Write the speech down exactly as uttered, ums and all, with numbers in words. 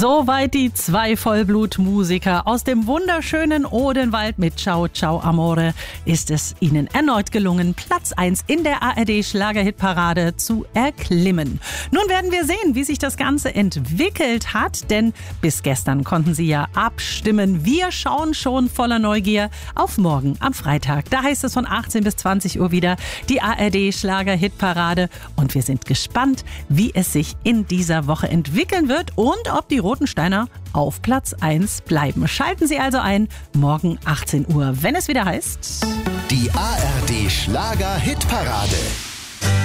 Soweit die zwei Vollblutmusiker aus dem wunderschönen Odenwald mit Ciao Ciao Amore ist es ihnen erneut gelungen, Platz eins in der A R D Schlagerhitparade zu erklimmen. Nun werden wir sehen, wie sich das Ganze entwickelt hat, denn bis gestern konnten sie ja abstimmen. Wir schauen schon voller Neugier auf morgen am Freitag. Da heißt es von achtzehn bis zwanzig Uhr wieder die A R D Schlagerhitparade und wir sind gespannt, wie es sich in dieser Woche entwickeln wird und ob die Rotensteiner auf Platz eins bleiben. Schalten Sie also ein, morgen achtzehn Uhr, wenn es wieder heißt... Die A R D Schlagerhitparade.